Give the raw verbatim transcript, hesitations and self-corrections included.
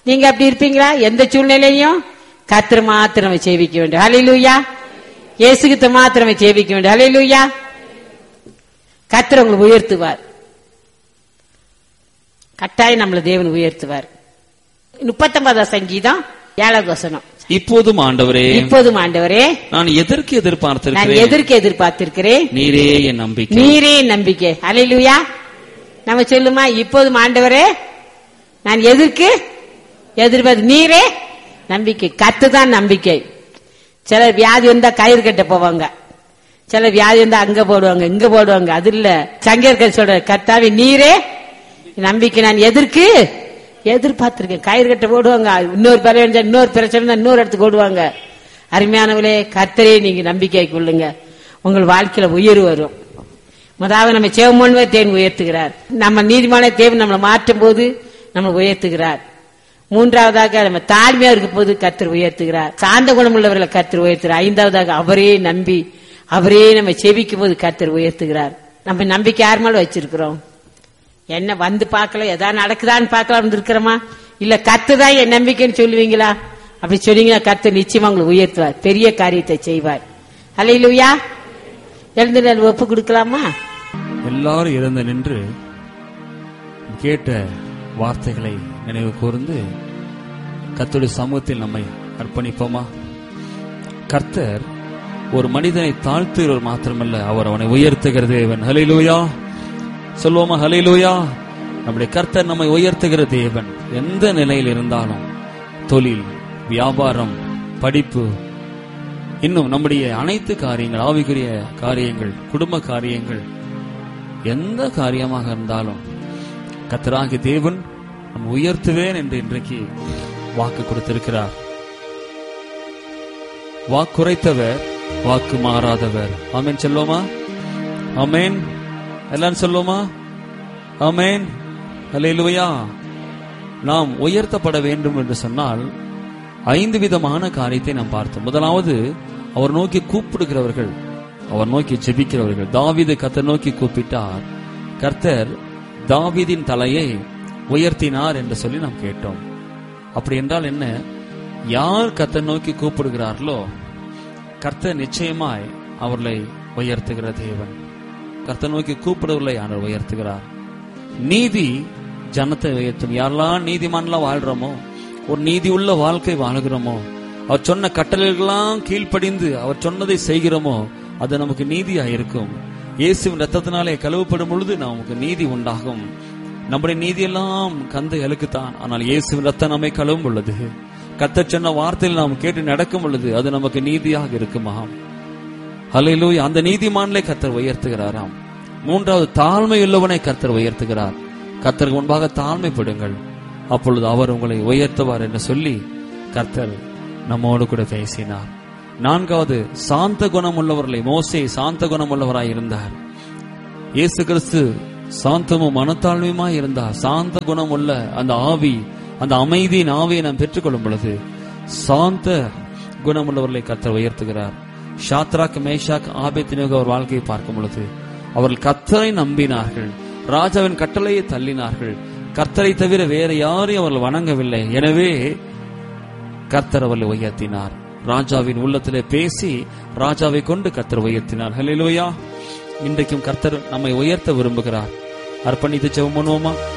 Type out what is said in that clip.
நீங்க அப்படி இருப்பீங்களா? எந்த சூழ்நிலையும் கர்த்தர் மாத்திரம் சேவிக்க வேண்டும். ஹல்லேலூயா. இயேசுகிட்ட மாத்திரமே சேவிக்க வேண்டும். ஹல்லேலூயா. கர்த்தர் உங்களை உயர்த்துவார். கட்டாயம் நம்மள தேவன் உயர்த்துவார். முப்பத்தொன்பதாம் சங்கீதம் ஏழாவது வசனம். இப்போதும் ஆண்டவரே, இப்போதும் ஆண்டவரே, நான் எதற்கு எதிர்பார்த்திருக்கிறேன், நான் எதற்கு எதிர்பார்த்திருக்கிறேன், நீரே என் நம்பிக்கை, நீரே என் நம்பிக்கை. ஹல்லேலூயா. நம்ம சொல்லுமா, இப்போதும் ஆண்டவரே நான் எதற்கு எதிர்பார்த்து, நீரே நம்பிக்கை. கத்துதான் நம்பிக்கை. சில வியாதி வந்தா கயிறு கட்ட போவாங்க, சில வியாதி வந்தா அங்க போடுவாங்க, இங்க போடுவாங்க. அது இல்ல, சங்கீதக்காரர் சொல்ற, கர்த்தாவே நீரே நம்பிக்கை, நான் எதற்கு எதிர்பார்த்திருக்கேன். கயிறு கட்ட போடுவாங்க, இன்னொரு பிரச்சனை இன்னொரு பிரச்சனை இன்னொரு இடத்துக்கு ஓடுவாங்க. அருமையானவளே, கர்த்தரே நீங்க நம்பிக்கை கொள்ளுங்க, உங்கள் வாழ்க்கையில உயர்வு வரும். முதலாவது நம்ம சேவமோன்வே தேவன் உயர்த்துகிறார். நம்ம நீதிமான தேவன் நம்மளை மாற்றும் போது நம்ம உயர்த்துகிறார். மூன்றாவதாக நம்ம தாழ்மையா இருக்கும் போது கர்த்தர் உயர்த்துகிறார். சாந்த குணம் உள்ளவர்களை கர்த்தர் உயர்த்துகிறார். ஐந்தாவதாக அவரே நம்பி அவரே நம்ம செபிக்கும் போது கர்த்தர் உயர்த்துகிறார். நம்ம நம்பிக்கை யார் மேல வச்சிருக்கிறோம்? என்ன வந்து பார்க்கல, எதாவது நடக்குதான்னு பார்க்கலாம் இருக்கிறோமா? இல்ல கர்த்தர் என் நம்பிக்கைன்னு சொல்லுவீங்களா? அப்படி சொன்னீங்கன்னா கர்த்தர் நிச்சயமா உங்களை உயர்த்துவார், பெரிய காரியத்தை செய்வார். ஹல்லேலூயா. எழுந்து நான் ஒப்பு கொடுக்கலாமா? எல்லாரும் எழுந்து நின்று கேட்ட வார்த்தைகளை நினைவு கூர்ந்து கர்த்தருடைய சமூகத்தில் நம்மை அர்ப்பணிப்போமா? கர்த்தர் ஒரு மனிதனை தாழ்த்துகிறவர் மாத்திரமல்ல, அவர் அவனை உயர்த்துகிற தேவன். ஹல்லேலூயா. சொல்லுவோமா? ஹல்லேலூயா. நம்முடைய கர்த்தர் நம்மை உயர்த்துகிற தேவன். எந்த நிலையில் இருந்தாலும், தொழில், வியாபாரம், படிப்பு, இன்னும் நம்முடைய அனைத்து காரியங்கள், ஆவிக்குரிய காரியங்கள், குடும்ப காரியங்கள், எந்த காரியமாக இருந்தாலும் கர்த்தராகிய தேவன் நம்ம உயர்த்துவேன் என்று இன்றைக்கு வாக்கு கொடுத்திருக்கிறார். வாக்குரைத்தவர், வாக்கு மாறாதவர். ஆமென் சொல்லுவோமா? ஆமென். எல்லாரும் சொல்லுவோமா? ஆமென். ஹல்லேலூயா. நாம் உயர்த்தப்பட வேண்டும் என்று சொன்னால் ஐந்து விதமான காரியத்தை நாம் பார்த்தோம். முதலாவது, அவர் நோக்கி கூப்பிடுகிறவர்கள், அவர் நோக்கி ஜெபிக்கிறவர்கள். தாவீது கர்த்தர் நோக்கி கூப்பிட்டார், கர்த்தர் தாவீதின் தலையை உயர்த்தினார் என்று சொல்லி நாம் கேட்டோம். அப்படி என்றால் என்ன? யார் கர்த்தர் நோக்கி கூப்பிடுகிறார்களோ கர்த்தர் நிச்சயமாய் அவர்களை உயர்த்துகிற தேவன். கர்த்தர் நோக்கி கூப்பிடுவர்களை அவர் உயர்த்துகிறார். நீதி ஜனத்தை உயர்த்தும். யாரெல்லாம் நீதிமான்லாம் வாழ்றோமோ, ஒரு நீதி உள்ள வாழ்க்கை வாழ்கிறோமோ, அவர் சொன்ன கட்டளைகளெல்லாம் கீழ்ப்படிந்து அவர் சொன்னதை செய்கிறோமோ, அது நமக்கு நீதியா இருக்கும். இயேசுவின் ரத்தத்தினாலே கழுவப்படும் பொழுது நமக்கு நீதி உண்டாகும். நம்முடைய நீதியெல்லாம் கந்தைகளுக்குத்தான். ஆனால் இயேசுவின் ரத்தம் நம்மை கழுவும் பொழுது, கர்த்தர் சொன்ன வார்த்தையில் நாம் கேட்டு நடக்கும் பொழுது அது நமக்கு நீதியாக இருக்குமாம். ஹல்லேலூயா. அந்த நீதிமான்களை கர்த்தர் உயர்த்துகிறாராம். மூன்றாவது, தாழ்மை உள்ளவனை கர்த்தர் உயர்த்துகிறார். கர்த்தருக்கு முன்பாக தாழ்மைப்படுங்கள், அப்பொழுது அவர் உங்களை உயர்த்துவார் என்று சொல்லி கர்த்தர் நம்மோடு கூட பேசினார். நான்காவது, சாந்த குணம் உள்ளவர்களை, மோசே சாந்த குணம் உள்ளவராய் இருந்தார். இயேசு கிறிஸ்து சாந்தமும் மனத்தாழ்மையுமாய் இருந்தார். சாந்த குணம் உள்ள அந்த ஆவி, அந்த அமைதியின் ஆவியை நாம் பெற்றுக்கொள்ளும் பொழுது சாந்த குணம் உள்ளவர்களை கர்த்தர் உயர்த்துகிறார். ஷாத்ராக், மேஷாக், ஆபேத்நேகோ அவர் வாழ்க்கையை பார்க்கும் பொழுது அவர்கள் கர்த்தரை நம்பினார்கள், ராஜாவின் கட்டளையை தள்ளினார்கள், கர்த்தரை தவிர வேற யாரையும் அவர்கள் வணங்கவில்லை. எனவே கர்த்தர் அவர்களை உயர்த்தினார். ராஜாவின் உள்ளத்திலே பேசி ராஜாவை கொண்டு கர்த்தர் உயர்த்தினார். ஹல்லேலூயா. இன்றைக்கும் கர்த்தர் நம்மை உயர்த்த விரும்புகிறார். அர்ப்பணித்து ஜெபம் பண்ணுவோமா?